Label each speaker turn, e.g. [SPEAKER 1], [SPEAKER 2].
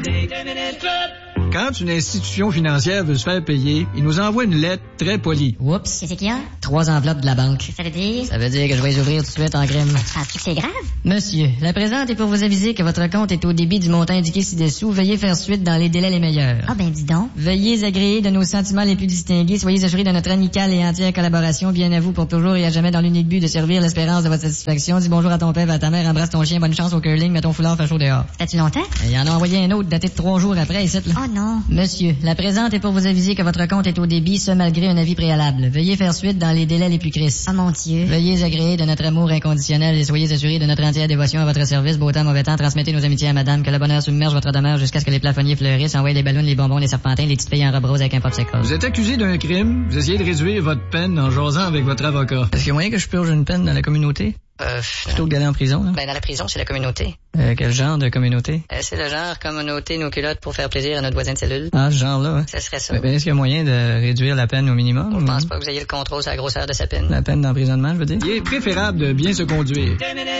[SPEAKER 1] Quand une institution financière veut se faire payer, il nous envoie une lettre très polie.
[SPEAKER 2] Oups.
[SPEAKER 3] Qu'est-ce qu'il y a?
[SPEAKER 2] 3 enveloppes de la banque.
[SPEAKER 3] Ça veut dire?
[SPEAKER 2] Ça veut dire que je vais les ouvrir tout de suite en crime.
[SPEAKER 3] Penses-tu que c'est grave?
[SPEAKER 2] Monsieur, la présente est pour vous aviser que votre compte est au débit du montant indiqué ci-dessous. Veuillez faire suite dans les délais les meilleurs.
[SPEAKER 3] Ah ben dis donc.
[SPEAKER 2] Veuillez agréer de nos sentiments les plus distingués. Soyez assurés de notre amicale et entière collaboration. Bien à vous pour toujours et à jamais dans l'unique but de servir l'espérance de votre satisfaction. Dis bonjour à ton père, à ta mère, embrasse ton chien, bonne chance au curling, mets ton foulard, fais chaud dehors.
[SPEAKER 3] Fait-tu longtemps?
[SPEAKER 2] Il en a envoyé un autre daté de 3 jours après, ici, là.
[SPEAKER 3] Oh non.
[SPEAKER 2] Monsieur, la présente est pour vous aviser que votre compte est au débit, ce malgré un avis préalable. Veuillez faire suite dans les délais les plus crisses.
[SPEAKER 3] Oh mon Dieu.
[SPEAKER 2] Veuillez agréer de notre amour inconditionnel et soyez assurés de notre entière dévotion à votre service. Beau temps, mauvais temps, transmettez nos amitiés à madame. Que le bonheur submerge votre demeure jusqu'à ce que les plafonniers fleurissent. Envoyez les ballons, les bonbons, les serpentins, les petites filles en robe rose avec un popsicle.
[SPEAKER 1] Vous êtes accusé d'un crime, vous essayez de réduire votre peine en jasant avec votre avocat. Est-ce qu'il y a moyen que je purge une peine dans la communauté? Plutôt que d'aller en prison, là?
[SPEAKER 2] Ben, dans la prison, c'est la communauté.
[SPEAKER 1] Quel genre de communauté?
[SPEAKER 2] C'est le genre communauté nos culottes pour faire plaisir à notre voisin de cellule.
[SPEAKER 1] Ah, ce genre-là, hein?
[SPEAKER 2] Ça serait ça.
[SPEAKER 1] Ben, est-ce qu'il y a moyen de réduire la peine au minimum?
[SPEAKER 2] Je pense pas que vous ayez le contrôle sur la grosseur de sa peine.
[SPEAKER 1] La peine d'emprisonnement, je veux dire? Il est préférable de bien se conduire.